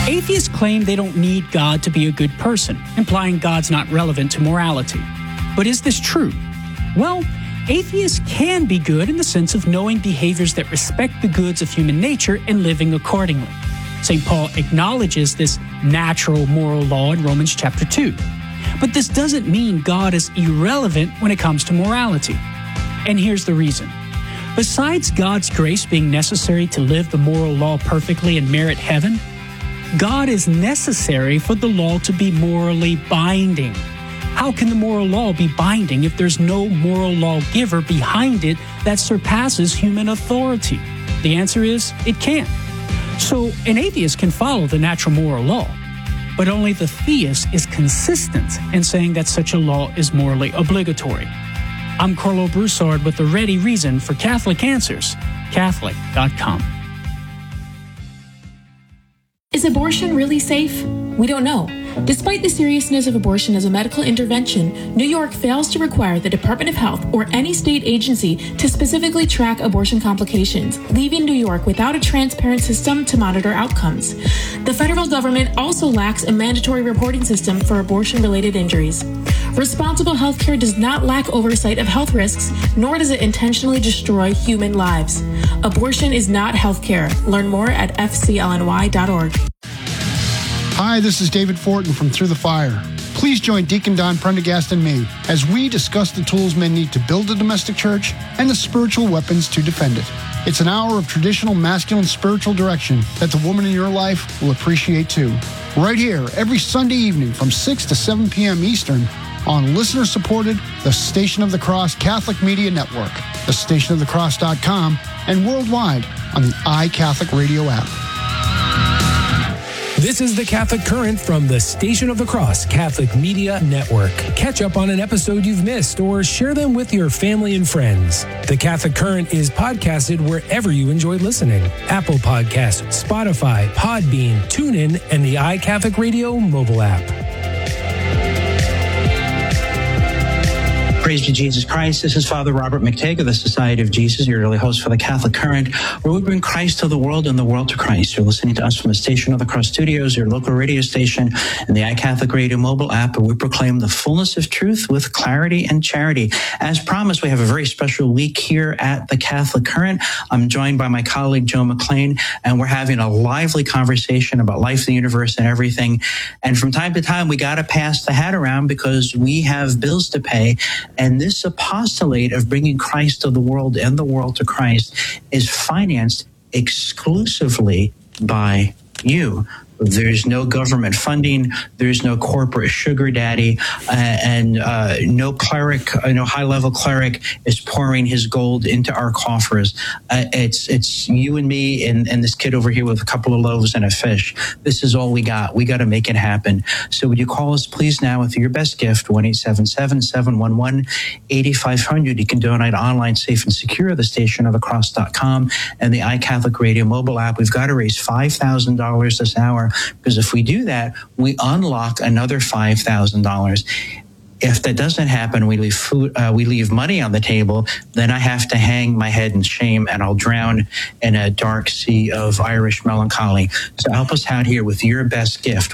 Atheists claim they don't need God to be a good person, implying God's not relevant to morality. But is this true? Well, atheists can be good in the sense of knowing behaviors that respect the goods of human nature and living accordingly. St. Paul acknowledges this natural moral law in Romans chapter 2. But this doesn't mean God is irrelevant when it comes to morality. And here's the reason. Besides God's grace being necessary to live the moral law perfectly and merit heaven, God is necessary for the law to be morally binding. How can the moral law be binding if there's no moral lawgiver behind it that surpasses human authority? The answer is, it can't. So an atheist can follow the natural moral law, but only the theist is consistent in saying that such a law is morally obligatory. I'm Carlo Broussard with the ready reason for Catholic Answers, Catholic.com. Is abortion really safe? We don't know. Despite the seriousness of abortion as a medical intervention, New York fails to require the Department of Health or any state agency to specifically track abortion complications, leaving New York without a transparent system to monitor outcomes. The federal government also lacks a mandatory reporting system for abortion-related injuries. Responsible healthcare does not lack oversight of health risks, nor does it intentionally destroy human lives. Abortion is not healthcare. Learn more at fclny.org. Hi, this is David Fortin from Through the Fire. Please join Deacon Don Prendergast and me as we discuss the tools men need to build a domestic church and the spiritual weapons to defend it. It's an hour of traditional masculine spiritual direction that the woman in your life will appreciate too. Right here, every Sunday evening from 6 to 7 p.m. Eastern on listener-supported The Station of the Cross Catholic Media Network, thestationofthecross.com, and worldwide on the iCatholic Radio app. This is the Catholic Current from the Station of the Cross Catholic Media Network. Catch up on an episode you've missed or share them with your family and friends. The Catholic Current is podcasted wherever you enjoy listening. Apple Podcasts, Spotify, Podbean, TuneIn, and the iCatholic Radio mobile app. Praise be Jesus Christ. This is Father Robert McTague of the Society of Jesus, your daily host for the Catholic Current, where we bring Christ to the world and the world to Christ. You're listening to us from the Station of the Cross Studios, your local radio station, and the iCatholic Radio mobile app, where we proclaim the fullness of truth with clarity and charity. As promised, we have a very special week here at the Catholic Current. I'm joined by my colleague, Joe McLean, and we're having a lively conversation about life, the universe, and everything. And from time to time, we got to pass the hat around because we have bills to pay. And this apostolate of bringing Christ to the world and the world to Christ is financed exclusively by you. There's no government funding. There's no corporate sugar daddy, and no cleric, no high-level cleric is pouring his gold into our coffers. It's you and me and this kid over here with a couple of loaves and a fish. This is all we got. We got to make it happen. So would you call us, please, now with your best gift, 1-877-711-8500. You can donate online, safe and secure, at thestationofthecross.com and the iCatholic Radio mobile app. We've got to raise $5,000 this hour, because if we do that, we unlock another $5,000. If that doesn't happen, we leave we leave money on the table, then I have to hang my head in shame and I'll drown in a dark sea of Irish melancholy. So help us out here with your best gift,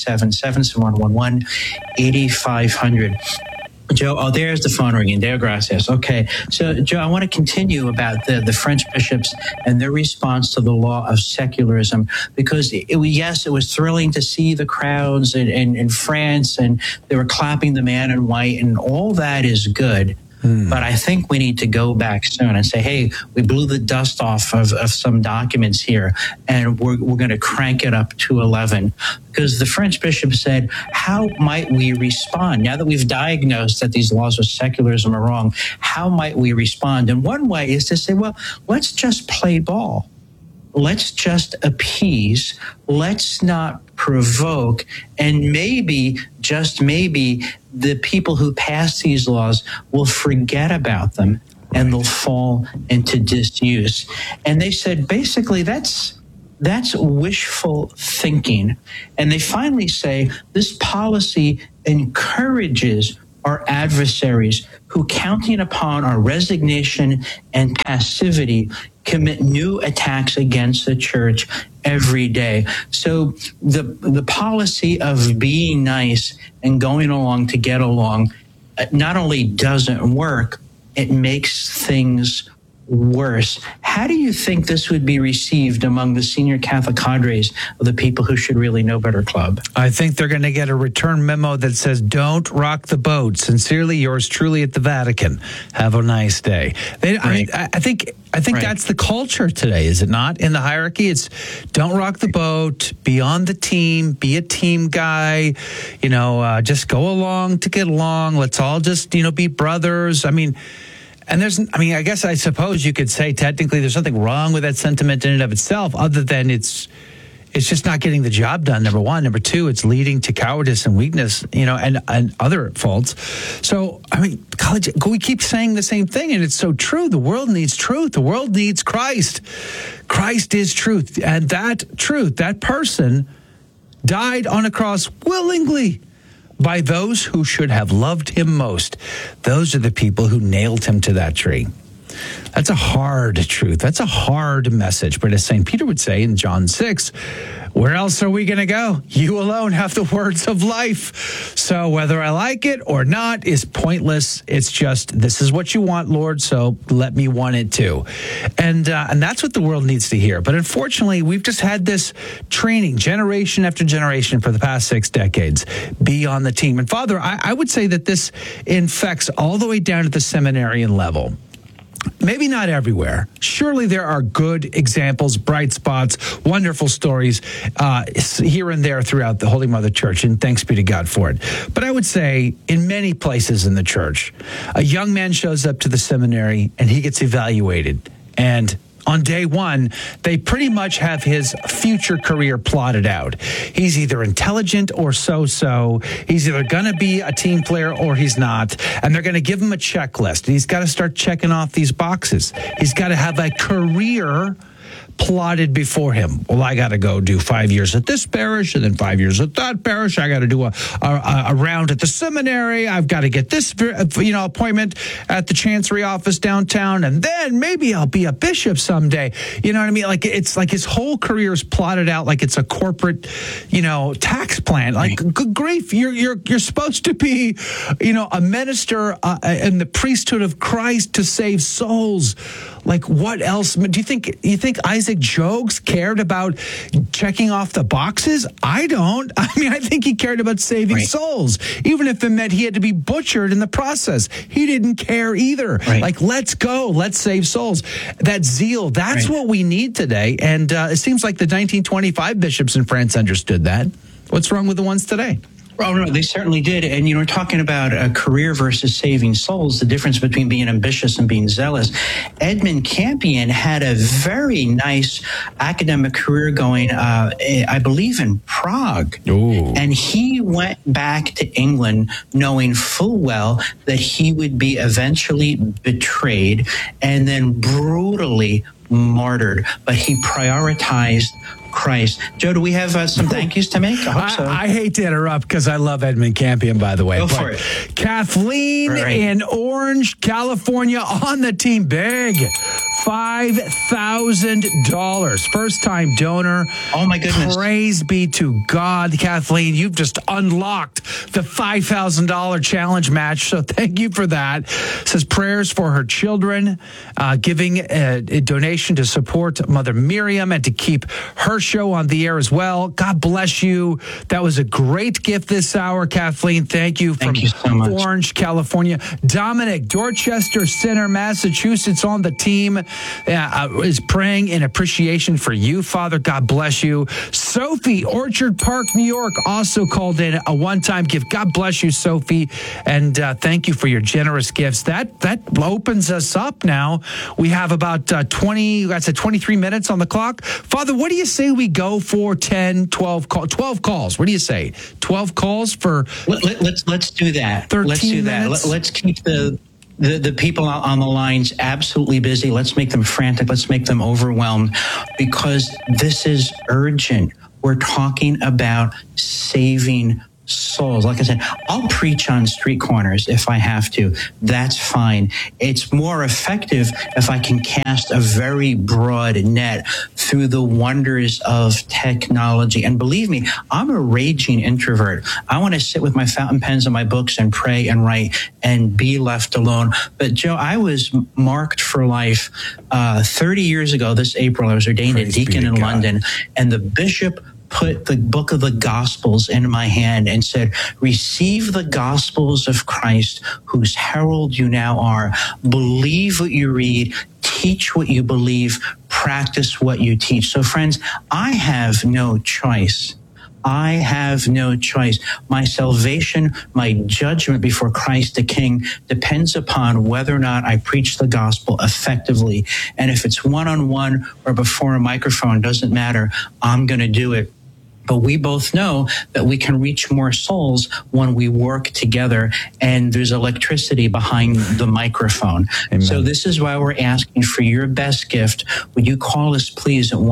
1-877-711-8500. Joe, oh, there's the phone ringing. There, gracias. Okay. So, Joe, I want to continue about the French bishops and their response to the law of secularism, because it was thrilling to see the crowds in France, and they were clapping the man in white, and all that is good. But I think we need to go back soon and say, hey, we blew the dust off of some documents here, and we're going to crank it up to 11. Because the French bishop said, how might we respond? Now that we've diagnosed that these laws of secularism are wrong, how might we respond? And one way is to say, well, let's just play ball. Let's just appease. Let's not provoke. And maybe, just maybe, the people who pass these laws will forget about them and they'll fall into disuse. And they said, basically, that's wishful thinking. And they finally say this policy encourages our adversaries who, counting upon our resignation and passivity, commit new attacks against the church every day. So the policy of being nice and going along to get along not only doesn't work, it makes things worse. How do you think this would be received among the senior Catholic cadres of the People Who Should Really Know Better Club? I think they're going to get a return memo that says, "Don't rock the boat. Sincerely yours truly at the Vatican. Have a nice day." I think right. That's the culture today, is it not? In the hierarchy, it's don't rock the boat, be on the team, be a team guy, just go along to get along. Let's all just, be brothers. I suppose you could say technically there's nothing wrong with that sentiment in and of itself, other than it's just not getting the job done, number one. Number two, it's leading to cowardice and weakness, and other faults. So, college, we keep saying the same thing, and it's so true. The world needs truth. The world needs Christ. Christ is truth. And that truth, that person died on a cross willingly by those who should have loved him most. Those are the people who nailed him to that tree. That's a hard truth. That's a hard message. But as St. Peter would say in John 6, where else are we going to go? You alone have the words of life. So whether I like it or not is pointless. It's just, this is what you want, Lord, so let me want it too. And that's what the world needs to hear. But unfortunately, we've just had this training generation after generation for the past 6 decades. Be on the team. And Father, I would say that this infects all the way down to the seminarian level. Maybe not everywhere. Surely there are good examples, bright spots, wonderful stories here and there throughout the Holy Mother Church, and thanks be to God for it. But I would say in many places in the church, a young man shows up to the seminary and he gets evaluated. And on day one, they pretty much have his future career plotted out. He's either intelligent or so-so. He's either going to be a team player or he's not. And they're going to give him a checklist. He's got to start checking off these boxes. He's got to have a career plotted before him. Well, I got to go do 5 years at this parish and then 5 years at that parish. I got to do a round at the seminary. I've got to get this, appointment at the chancery office downtown, and then maybe I'll be a bishop someday. You know what I mean? Like, it's like his whole career is plotted out like it's a corporate, tax plan. Like, good grief, you're supposed to be, a minister in the priesthood of Christ to save souls. Like, what else? Do you think Isaac Jogues cared about checking off the boxes? I don't. I think he cared about saving souls, even if it meant he had to be butchered in the process. He didn't care either. Right. Like, let's go. Let's save souls. That zeal, that's what we need today. And it seems like the 1925 bishops in France understood that. What's wrong with the ones today? Oh, no, they certainly did. And, we're talking about a career versus saving souls, the difference between being ambitious and being zealous. Edmund Campion had a very nice academic career going, I believe, in Prague. Ooh. And he went back to England knowing full well that he would be eventually betrayed and then brutally martyred. But he prioritized Christ. Joe, do we have some thank yous to make? I hope so. I hate to interrupt because I love Edmund Campion, by the way. Go for it. Kathleen in Orange, California on the team. Big. $5,000. First-time donor. Oh, my goodness. Praise be to God. Kathleen, you've just unlocked the $5,000 challenge match, so thank you for that. It says prayers for her children, giving a donation to support Mother Miriam and to keep her show on the air as well. God bless you. That was a great gift this hour, Kathleen. Thank you from Orange, California. Dominic, Dorchester Center, Massachusetts on the team, is praying in appreciation for you, Father. God bless you. Sophie, Orchard Park, New York, also called in a one-time gift. God bless you, Sophie, and thank you for your generous gifts. That opens us up now. We have about 23 minutes on the clock. Father, what do you say we go for 12 calls? What do you say? 12 calls for... Let's do that. 13 let's do that. minutes? Let's keep the people on the lines absolutely busy. Let's make them frantic. Let's make them overwhelmed, because this is urgent. We're talking about saving souls. Like I said, I'll preach on street corners if I have to. That's fine. It's more effective if I can cast a very broad net through the wonders of technology. And believe me, I'm a raging introvert. I want to sit with my fountain pens and my books and pray and write and be left alone. But Joe, I was marked for life 30 years ago this April. I was ordained a deacon in London, and the bishop put the book of the Gospels in my hand and said, receive the Gospels of Christ, whose herald you now are. Believe what you read, teach what you believe, practice what you teach. So friends, I have no choice. I have no choice. My salvation, my judgment before Christ the King depends upon whether or not I preach the gospel effectively. And if it's one-on-one or before a microphone, doesn't matter. I'm going to do it. But we both know that we can reach more souls when we work together, and there's electricity behind the microphone. Amen. So this is why we're asking for your best gift. Would you call us, please, at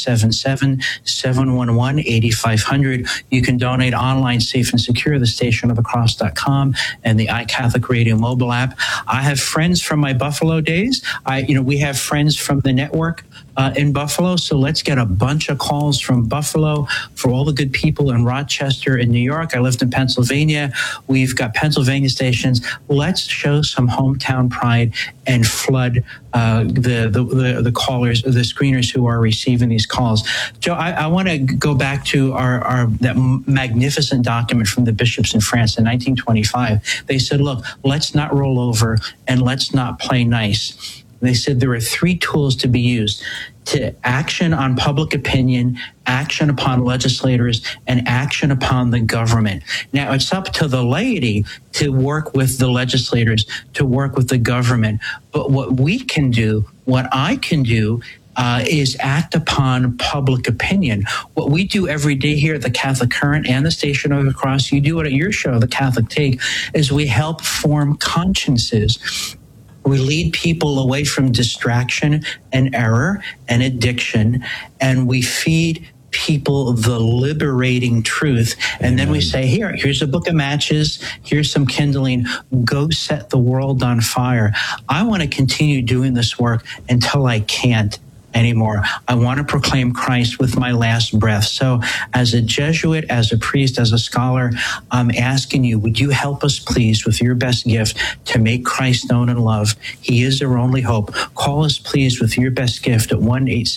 1-877-711-8500. You can donate online, safe and secure, thestationofthecross.com and the iCatholic Radio mobile app. I have friends from my Buffalo days. We have friends from the network in Buffalo. So let's get a bunch of calls from Buffalo for all the good people in Rochester and New York. I lived in Pennsylvania. We've got Pennsylvania stations. Let's show some hometown pride and flood the callers, the screeners who are receiving these calls. Joe, I want to go back to that magnificent document from the bishops in France in 1925. They said, look, let's not roll over and let's not play nice. They said there are three tools to be used: to action on public opinion, action upon legislators, and action upon the government. Now, it's up to the laity to work with the legislators, to work with the government. But what we can do, what I can do, is act upon public opinion. What we do every day here at the Catholic Current and the Station of the Cross, you do it at your show, The Catholic Take, is we help form consciences. We lead people away from distraction and error and addiction, and we feed people the liberating truth. And then we say, here's a book of matches, here's some kindling, go set the world on fire. I want to continue doing this work until I can't anymore. I want to proclaim Christ with my last breath. So as a Jesuit, as a priest, as a scholar, I'm asking you, would you help us, please, with your best gift to make Christ known and loved? He is our only hope. Call us, please, with your best gift at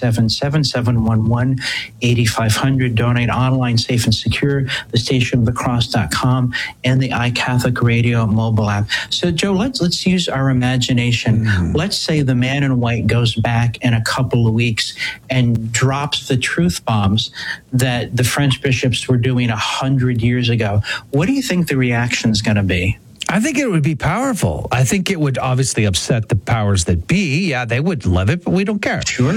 1-877-711-8500. Donate online, safe and secure, thestationofthecross.com and the iCatholic Radio mobile app. So, Joe, let's use our imagination. Let's say the man in white goes back in a couple of weeks and drops the truth bombs that the French bishops were doing 100 years ago. What do you think the reaction is going to be? I think it would be powerful. I think it would obviously upset the powers that be. Yeah, they would love it, but we don't care. Sure.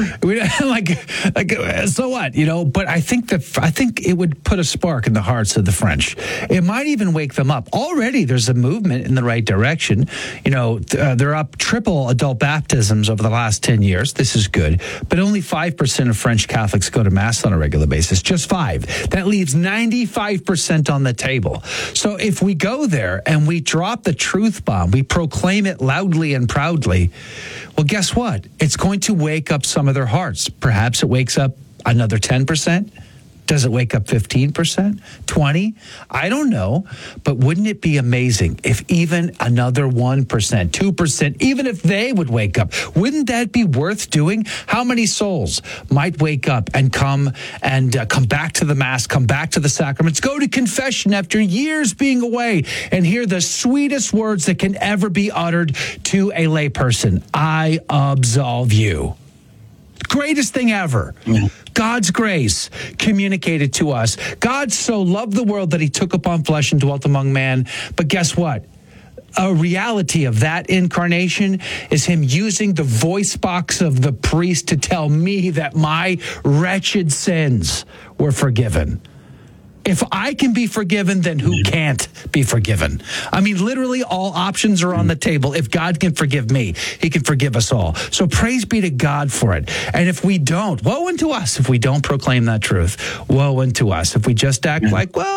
So what? But I think it would put a spark in the hearts of the French. It might even wake them up. Already, there's a movement in the right direction. They're up triple adult baptisms over the last 10 years. This is good. But only 5% of French Catholics go to Mass on a regular basis. Just 5. That leaves 95% on the table. So if we go there and we drop the truth bomb, we proclaim it loudly and proudly, well, guess what? It's going to wake up some of their hearts. Perhaps it wakes up another 10%. Does it wake up 15%? 20%? I don't know. But wouldn't it be amazing if even another 1%, 2%, even if they would wake up? Wouldn't that be worth doing? How many souls might wake up and come back to the Mass, come back to the sacraments, go to confession after years being away, and hear the sweetest words that can ever be uttered to a layperson? I absolve you. Greatest thing ever. Yeah. God's grace communicated to us. God so loved the world that he took upon flesh and dwelt among man. But guess what? A reality of that incarnation is him using the voice box of the priest to tell me that my wretched sins were forgiven. If I can be forgiven, then who can't be forgiven? I mean, literally all options are on the table. If God can forgive me, he can forgive us all. So praise be to God for it. And if we don't, woe unto us if we don't proclaim that truth. Woe unto us if we just act like, well,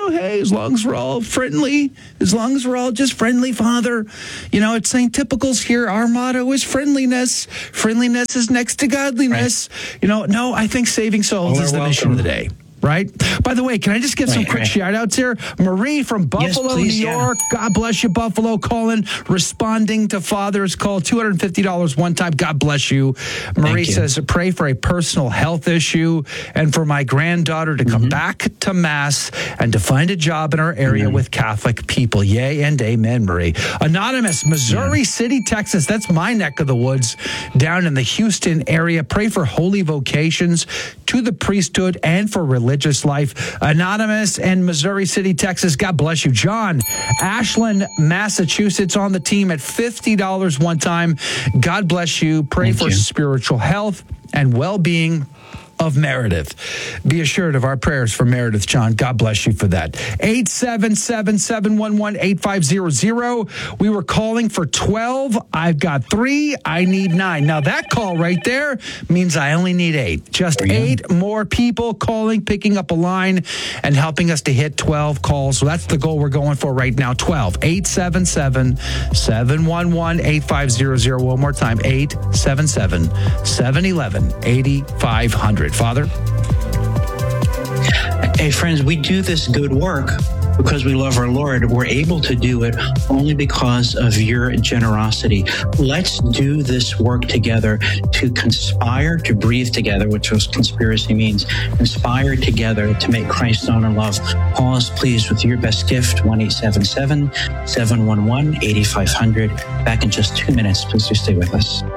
hey, as long as we're all friendly, as long as we're all just friendly, Father. At St. Typical's here, our motto is friendliness. Friendliness is next to godliness. Right. No, I think saving souls is the mission of the day. Right? By the way, can I just get some quick shout-outs here? Marie from Buffalo, New York. Yeah. God bless you, Buffalo. Calling, responding to Father's call. $250 one time. God bless you. Marie says, pray for a personal health issue and for my granddaughter to come back to Mass and to find a job in our area with Catholic people. Yay and amen, Marie. Anonymous, Missouri City, Texas. That's my neck of the woods down in the Houston area. Pray for holy vocations to the priesthood and for religious life. Anonymous in Missouri City, Texas. God bless you. John, Ashland, Massachusetts on the team at $50 one time. God bless you. Pray for spiritual health and well-being of Meredith. Be assured of our prayers for Meredith, John. God bless you for that. 877-711-8500. We were calling for 12. I've got 3. I need 9. Now that call right there means I only need 8. Just 8 more people calling, picking up a line, and helping us to hit 12 calls. So that's the goal we're going for right now. 12. 877-711-8500. One more time. 877-711-8500. Father? Hey, friends, we do this good work because we love our Lord. We're able to do it only because of your generosity. Let's do this work together to conspire to breathe together, which was conspiracy means. Conspire together to make Christ known and loved. Call us, please, with your best gift, 1-877-711-8500. Back in just 2 minutes. Please do stay with us.